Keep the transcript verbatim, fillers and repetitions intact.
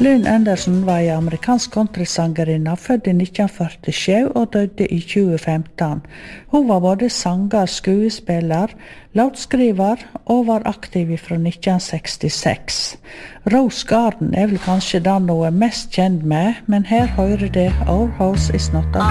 Lynn Anderson var en amerikansk countrysangerinna, født i nitten førtisju og døde i tjue femten. Hun var både sanger, skuespiller, låtskriver og var aktiv fra nitten sekstiseks. Rose Garden er vel kanskje den hun er mest kjent med, men her hører det Our House Is Not a